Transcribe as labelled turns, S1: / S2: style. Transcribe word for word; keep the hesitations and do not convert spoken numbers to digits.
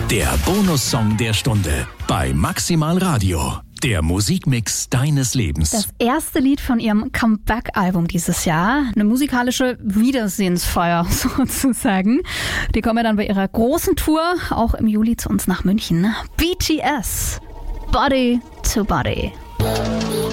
S1: Der Bonussong der Stunde bei Maximal Radio. Der Musikmix deines Lebens.
S2: Das erste Lied von ihrem Comeback-Album dieses Jahr. Eine musikalische Wiedersehensfeier sozusagen. Die kommen ja dann bei ihrer großen Tour auch im Juli zu uns nach München. B T S. Body to Body.